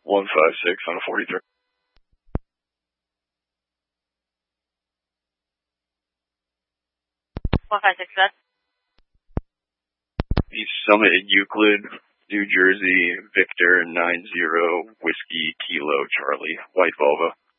156 on a 43. East Summit in Euclid, New Jersey, Victor 90 Whiskey Kilo Charlie, White Volvo.